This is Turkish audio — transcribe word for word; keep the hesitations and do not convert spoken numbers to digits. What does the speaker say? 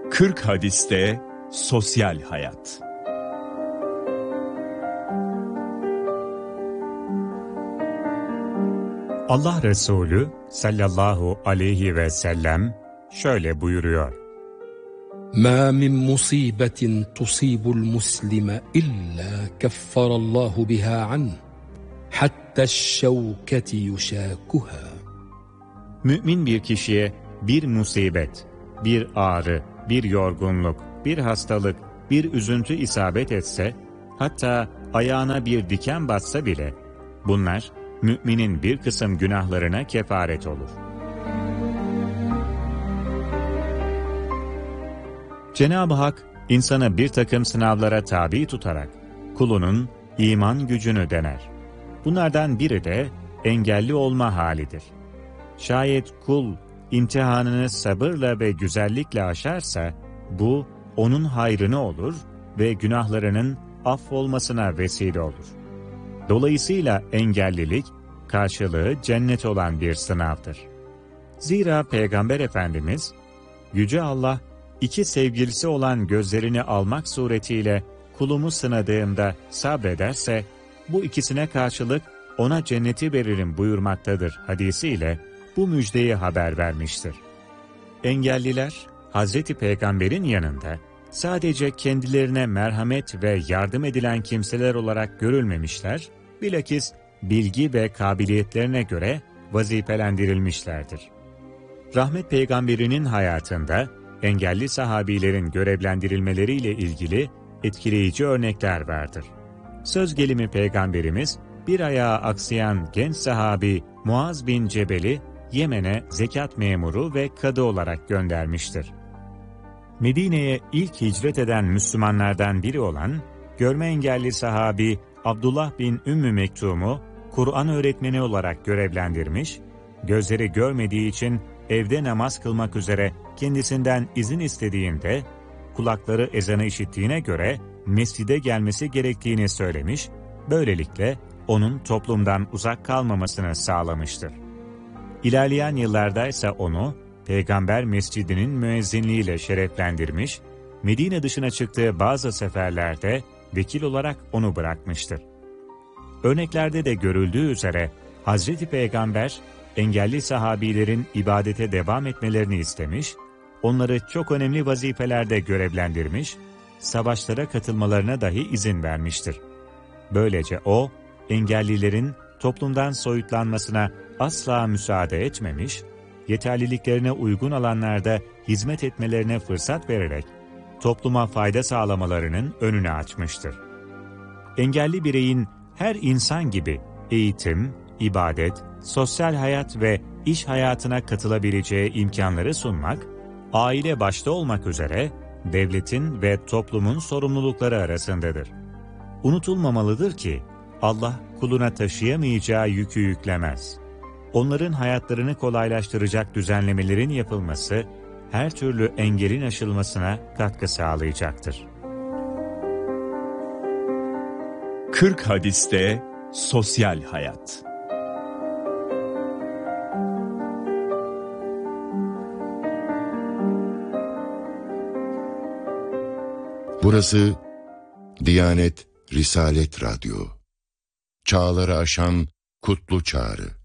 kırk hadiste sosyal hayat. Allah Resulü sallallahu aleyhi ve sellem şöyle buyuruyor: مَا مِنْ مُصِيبَةٍ تُصِيبُ الْمُسْلِمَ إِلَّا كَفَّرَ اللّٰهُ بِهَا عَنْهُ حَتَّى الشَّوْكَةِ يُشَاكُهَا. Mümin bir kişiye bir musibet, bir ağrı, bir yorgunluk, bir hastalık, bir üzüntü isabet etse, hatta ayağına bir diken batsa bile, bunlar müminin bir kısım günahlarına kefaret olur. Cenab-ı Hak, insanı bir takım sınavlara tabi tutarak, kulunun iman gücünü dener. Bunlardan biri de engelli olma halidir. Şayet kul, imtihanını sabırla ve güzellikle aşarsa, bu onun hayrını olur ve günahlarının affolmasına vesile olur. Dolayısıyla engellilik, karşılığı cennet olan bir sınavdır. Zira Peygamber Efendimiz, Yüce Allah, iki sevgilisi olan gözlerini almak suretiyle kulumu sınadığımda sabrederse, bu ikisine karşılık ona cenneti veririm buyurmaktadır hadisiyle bu müjdeyi haber vermiştir. Engelliler, Hazreti Peygamber'in yanında sadece kendilerine merhamet ve yardım edilen kimseler olarak görülmemişler, bilakis bilgi ve kabiliyetlerine göre vazifelendirilmişlerdir. Rahmet Peygamberinin hayatında engelli sahabilerin görevlendirilmeleriyle ilgili etkileyici örnekler vardır. Söz gelimi Peygamberimiz, bir ayağı aksayan genç sahabi Muaz bin Cebel'i Yemen'e zekat memuru ve kadı olarak göndermiştir. Medine'ye ilk hicret eden Müslümanlardan biri olan, görme engelli sahabi Abdullah bin Ümmü Mektum'u Kur'an öğretmeni olarak görevlendirmiş, gözleri görmediği için evde namaz kılmak üzere kendisinden izin istediğinde, kulakları ezanı işittiğine göre mescide gelmesi gerektiğini söylemiş, böylelikle onun toplumdan uzak kalmamasını sağlamıştır. İlerleyen yıllarda ise onu Peygamber Mescidi'nin müezzinliğiyle şereflendirmiş, Medine dışına çıktığı bazı seferlerde vekil olarak onu bırakmıştır. Örneklerde de görüldüğü üzere Hazreti Peygamber, engelli sahabilerin ibadete devam etmelerini istemiş, onları çok önemli vazifelerde görevlendirmiş, savaşlara katılmalarına dahi izin vermiştir. Böylece o, engellilerin toplumdan soyutlanmasına asla müsaade etmemiş, yeterliliklerine uygun alanlarda hizmet etmelerine fırsat vererek topluma fayda sağlamalarının önünü açmıştır. Engelli bireyin her insan gibi eğitim, ibadet, sosyal hayat ve iş hayatına katılabileceği imkanları sunmak, aile başta olmak üzere devletin ve toplumun sorumlulukları arasındadır. Unutulmamalıdır ki, Allah kuluna taşıyamayacağı yükü yüklemez. Onların hayatlarını kolaylaştıracak düzenlemelerin yapılması, her türlü engelin aşılmasına katkı sağlayacaktır. kırk hadiste sosyal hayat. Burası Diyanet Risalet Radyo. Çağları aşan kutlu çağrı.